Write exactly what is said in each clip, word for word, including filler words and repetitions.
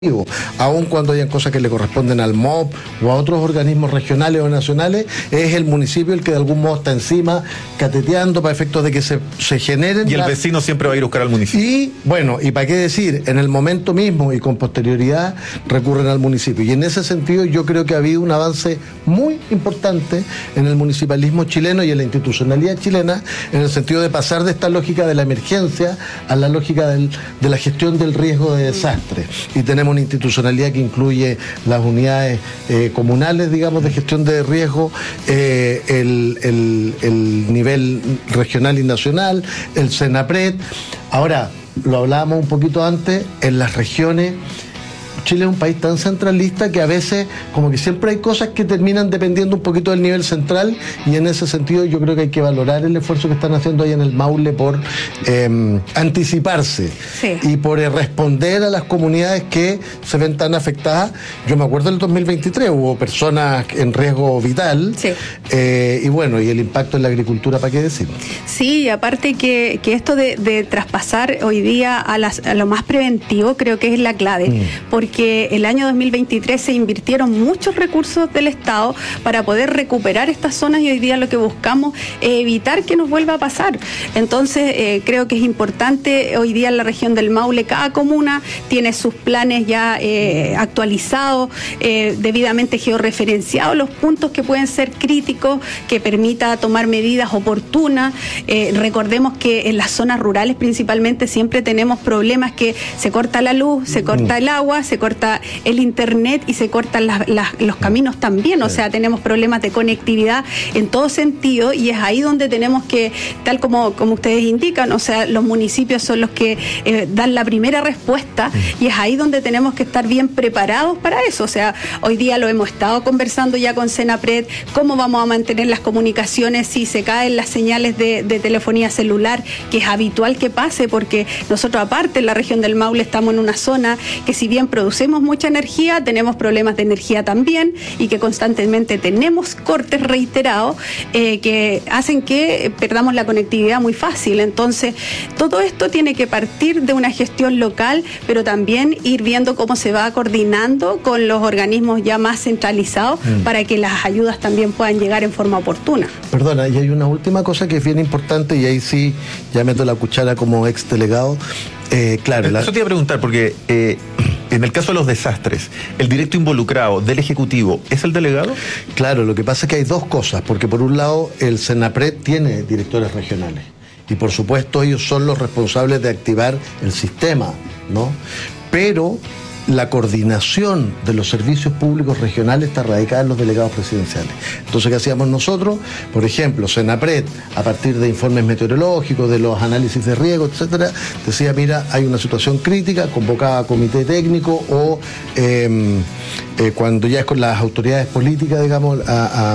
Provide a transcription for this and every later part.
aun cuando hayan cosas que le corresponden al M O P o a otros organismos regionales o nacionales, es el municipio el que de algún modo está encima, cateteando para efectos de que se, se generen. Y el las... vecino siempre va a ir a buscar al municipio. Y, bueno, y para qué decir, en el momento mismo y con posterioridad recurren al municipio. Y en ese sentido yo creo que ha habido un avance muy importante en el municipalismo chileno y en la institucionalidad chilena, en el sentido de pasar de esta lógica de la emergencia a la lógica del, de la gestión del riesgo de desastre. Y tenemos una institucionalidad que incluye las unidades eh, comunales, digamos, de gestión de riesgo, eh, el, el, el nivel regional y nacional, el CENAPRED. Ahora, lo hablábamos un poquito antes, en las regiones. Chile es un país tan centralista que a veces como que siempre hay cosas que terminan dependiendo un poquito del nivel central, y en ese sentido yo creo que hay que valorar el esfuerzo que están haciendo ahí en el Maule por eh, anticiparse sí. y por eh, responder a las comunidades que se ven tan afectadas. Yo me acuerdo del dos mil veintitrés hubo personas en riesgo vital sí. eh, y bueno, y el impacto en la agricultura, ¿para qué decir? Sí, y aparte que, que esto de, de traspasar hoy día a, las, a lo más preventivo creo que es la clave, mm. porque que el año dos mil veintitrés se invirtieron muchos recursos del Estado para poder recuperar estas zonas, y hoy día lo que buscamos es evitar que nos vuelva a pasar. Entonces eh, creo que es importante, hoy día en la región del Maule cada comuna tiene sus planes ya eh, actualizados, eh, debidamente georreferenciados, los puntos que pueden ser críticos, que permita tomar medidas oportunas. Eh, recordemos que en las zonas rurales principalmente siempre tenemos problemas que se corta la luz, se corta el agua, se corta el internet y se cortan las, las, los caminos también, o sea, tenemos problemas de conectividad en todo sentido, y es ahí donde tenemos que, tal como, como ustedes indican, o sea, los municipios son los que eh, dan la primera respuesta, y es ahí donde tenemos que estar bien preparados para eso. O sea, hoy día lo hemos estado conversando ya con CENAPRED, cómo vamos a mantener las comunicaciones si se caen las señales de, de telefonía celular, que es habitual que pase, porque nosotros aparte en la región del Maule estamos en una zona que si bien producimos mucha energía, tenemos problemas de energía también, y que constantemente tenemos cortes reiterados eh, que hacen que perdamos la conectividad muy fácil. Entonces, todo esto tiene que partir de una gestión local, pero también ir viendo cómo se va coordinando con los organismos ya más centralizados mm. para que las ayudas también puedan llegar en forma oportuna. Perdona, y hay una última cosa que es bien importante, y ahí sí ya meto la cuchara como ex delegado. Eh, claro, Eso la... te iba a preguntar, porque eh, en el caso de los desastres, ¿el directo involucrado del Ejecutivo es el delegado? Claro, lo que pasa es que hay dos cosas, porque por un lado el CENAPRED tiene directores regionales, y por supuesto ellos son los responsables de activar el sistema, ¿no? Pero la coordinación de los servicios públicos regionales está radicada en los delegados presidenciales. Entonces, ¿qué hacíamos nosotros? Por ejemplo, CENAPRED, a partir de informes meteorológicos, de los análisis de riesgo, etcétera, decía, mira, hay una situación crítica, convocaba a comité técnico, o eh, eh, cuando ya es con las autoridades políticas, digamos, a... a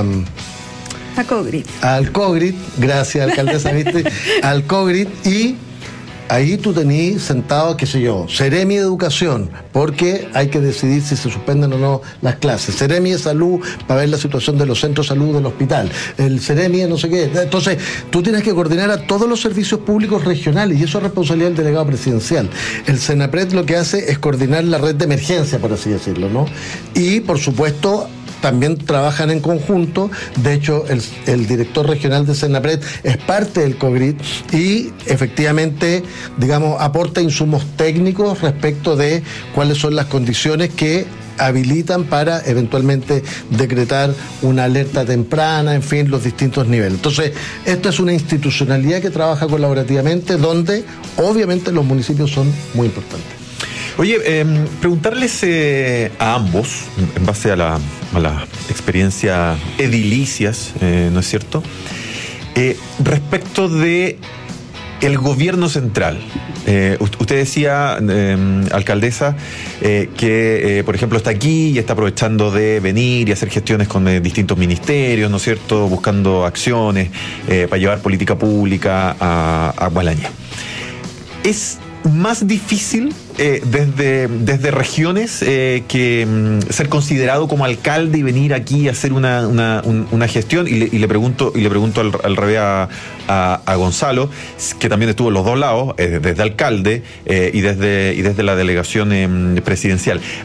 A COGRIT. Al COGRIT, gracias, alcaldesa, ¿viste? Al COGRIT, y ahí tú tenés sentado, qué sé yo, Seremi de Educación, porque hay que decidir si se suspenden o no las clases. Seremi de Salud, para ver la situación de los centros de salud del hospital. El Seremi de no sé qué. Entonces, tú tienes que coordinar a todos los servicios públicos regionales, y eso es responsabilidad del delegado presidencial. El CENAPRED lo que hace es coordinar la red de emergencia, por así decirlo, ¿no? Y, por supuesto, también trabajan en conjunto. De hecho, el, el director regional de CENAPRED es parte del COGRIT, y efectivamente, digamos, aporta insumos técnicos respecto de cuáles son las condiciones que habilitan para eventualmente decretar una alerta temprana, en fin, los distintos niveles. Entonces, esto es una institucionalidad que trabaja colaborativamente, donde obviamente los municipios son muy importantes. Oye, eh, preguntarles eh, a ambos, en base a la, a la experiencia edilicias, eh, ¿no es cierto?, eh, respecto de el gobierno central. Eh, usted decía, eh, alcaldesa, eh, que, eh, por ejemplo, está aquí y está aprovechando de venir y hacer gestiones con eh, distintos ministerios, ¿no es cierto?, buscando acciones eh, para llevar política pública a, a Gualaña. ¿Es más difícil eh, desde, desde regiones eh, que mm, ser considerado como alcalde y venir aquí a hacer una, una, un, una gestión? Y le, y le pregunto y le pregunto al, al revés a, a, a Gonzalo, que también estuvo en los dos lados, eh, desde alcalde eh, y, desde, y desde la delegación eh, presidencial.